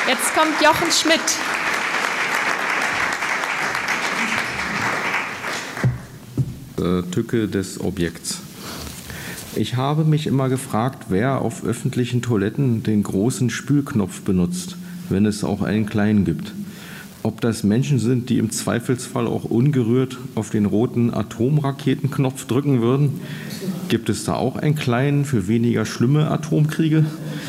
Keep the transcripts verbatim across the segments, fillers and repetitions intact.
Jetzt kommt Jochen Schmidt. Tücke des Objekts. Ich habe mich immer gefragt, wer auf öffentlichen Toiletten den großen Spülknopf benutzt, wenn es auch einen kleinen gibt. Ob das Menschen sind, die im Zweifelsfall auch ungerührt auf den roten Atomraketenknopf drücken würden. Gibt es da auch einen kleinen für weniger schlimme Atomkriege?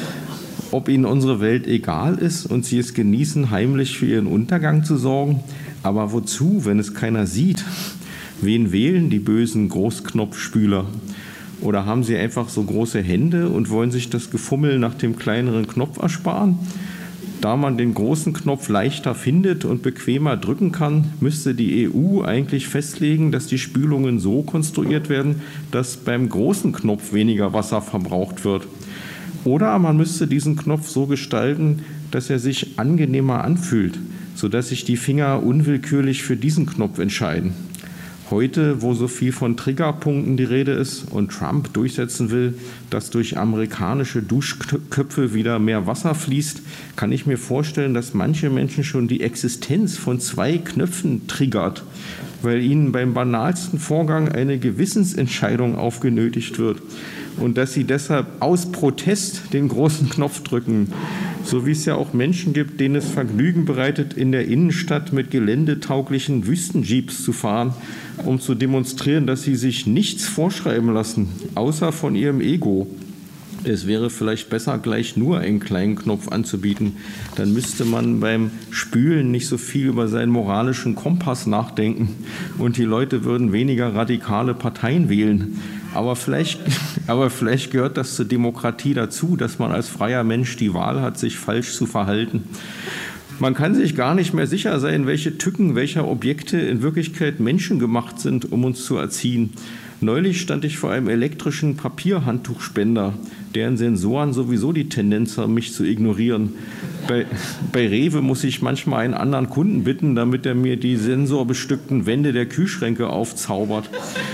Ob ihnen unsere Welt egal ist und sie es genießen, heimlich für ihren Untergang zu sorgen? Aber wozu, wenn es keiner sieht? Wen wählen die bösen Großknopfspüler? Oder haben sie einfach so große Hände und wollen sich das Gefummel nach dem kleineren Knopf ersparen? Da man den großen Knopf leichter findet und bequemer drücken kann, müsste die E U eigentlich festlegen, dass die Spülungen so konstruiert werden, dass beim großen Knopf weniger Wasser verbraucht wird. Oder man müsste diesen Knopf so gestalten, dass er sich angenehmer anfühlt, sodass sich die Finger unwillkürlich für diesen Knopf entscheiden. Heute, wo so viel von Triggerpunkten die Rede ist und Trump durchsetzen will, dass durch amerikanische Duschköpfe wieder mehr Wasser fließt, kann ich mir vorstellen, dass manche Menschen schon die Existenz von zwei Knöpfen triggert, weil ihnen beim banalsten Vorgang eine Gewissensentscheidung aufgenötigt wird und dass sie deshalb aus Protest den großen Knopf drücken. So wie es ja auch Menschen gibt, denen es Vergnügen bereitet, in der Innenstadt mit geländetauglichen Wüstenjeeps zu fahren, um zu demonstrieren, dass sie sich nichts vorschreiben lassen, außer von ihrem Ego. Es wäre vielleicht besser, gleich nur einen kleinen Knopf anzubieten. Dann müsste man beim Spülen nicht so viel über seinen moralischen Kompass nachdenken und die Leute würden weniger radikale Parteien wählen. Aber vielleicht, aber vielleicht gehört das zur Demokratie dazu, dass man als freier Mensch die Wahl hat, sich falsch zu verhalten. Man kann sich gar nicht mehr sicher sein, welche Tücken welcher Objekte in Wirklichkeit menschengemacht sind, um uns zu erziehen. Neulich stand ich vor einem elektrischen Papierhandtuchspender, deren Sensoren sowieso die Tendenz haben, mich zu ignorieren. Bei, bei Rewe muss ich manchmal einen anderen Kunden bitten, damit er mir die sensorbestückten Wände der Kühlschränke aufzaubert.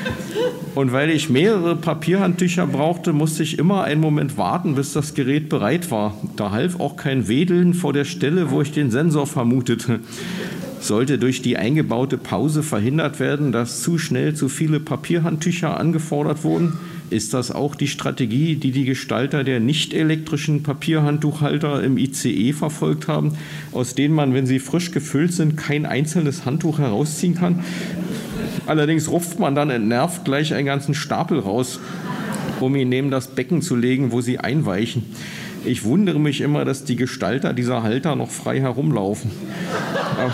Und weil ich mehrere Papierhandtücher brauchte, musste ich immer einen Moment warten, bis das Gerät bereit war. Da half auch kein Wedeln vor der Stelle, wo ich den Sensor vermutete. Sollte durch die eingebaute Pause verhindert werden, dass zu schnell zu viele Papierhandtücher angefordert wurden? Ist das auch die Strategie, die die Gestalter der nicht elektrischen Papierhandtuchhalter im I C E verfolgt haben, aus denen man, wenn sie frisch gefüllt sind, kein einzelnes Handtuch herausziehen kann? Allerdings rupft man dann entnervt gleich einen ganzen Stapel raus, um ihn neben das Becken zu legen, wo sie einweichen. Ich wundere mich immer, dass die Gestalter dieser Halter noch frei herumlaufen. Aber,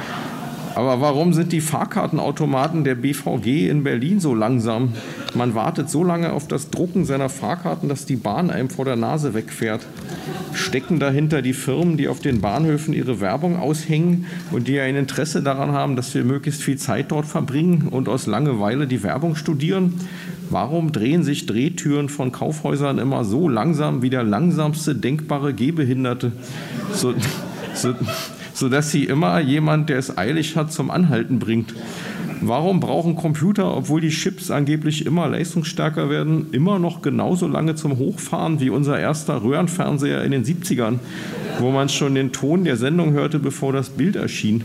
aber warum sind die Fahrkartenautomaten der B V G in Berlin so langsam? Man wartet so lange auf das Drucken seiner Fahrkarten, dass die Bahn einem vor der Nase wegfährt. Stecken dahinter die Firmen, die auf den Bahnhöfen ihre Werbung aushängen und die ein Interesse daran haben, dass wir möglichst viel Zeit dort verbringen und aus Langeweile die Werbung studieren? Warum drehen sich Drehtüren von Kaufhäusern immer so langsam wie der langsamste denkbare Gehbehinderte, so, so, sodass sie immer jemand, der es eilig hat, zum Anhalten bringt? Warum brauchen Computer, obwohl die Chips angeblich immer leistungsstärker werden, immer noch genauso lange zum Hochfahren wie unser erster Röhrenfernseher in den siebzigern, wo man schon den Ton der Sendung hörte, bevor das Bild erschien?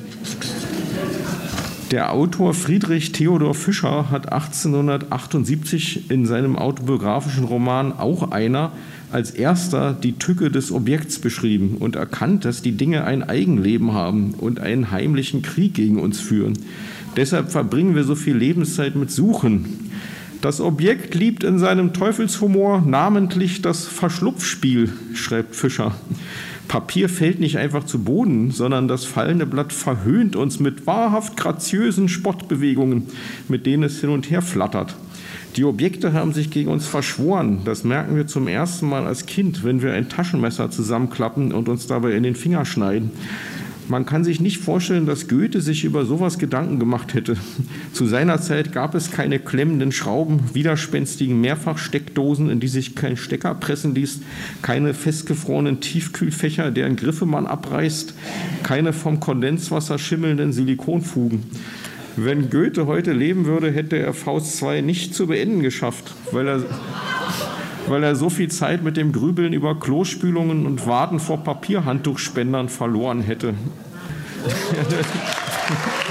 Der Autor Friedrich Theodor Fischer hat achtzehnhundertachtundsiebzig in seinem autobiografischen Roman Auch einer als erster die Tücke des Objekts beschrieben und erkannt, dass die Dinge ein Eigenleben haben und einen heimlichen Krieg gegen uns führen. Deshalb verbringen wir so viel Lebenszeit mit Suchen. Das Objekt liebt in seinem Teufelshumor namentlich das Verschlupfspiel, schreibt Fischer. Papier fällt nicht einfach zu Boden, sondern das fallende Blatt verhöhnt uns mit wahrhaft graziösen Spottbewegungen, mit denen es hin und her flattert. Die Objekte haben sich gegen uns verschworen. Das merken wir zum ersten Mal als Kind, wenn wir ein Taschenmesser zusammenklappen und uns dabei in den Finger schneiden. Man kann sich nicht vorstellen, dass Goethe sich über sowas Gedanken gemacht hätte. Zu seiner Zeit gab es keine klemmenden Schrauben, widerspenstigen Mehrfachsteckdosen, in die sich kein Stecker pressen ließ, keine festgefrorenen Tiefkühlfächer, deren Griffe man abreißt, keine vom Kondenswasser schimmelnden Silikonfugen. Wenn Goethe heute leben würde, hätte er Faust zwei nicht zu beenden geschafft, weil er, weil er so viel Zeit mit dem Grübeln über Klospülungen und Warten vor Papierhandtuchspendern verloren hätte.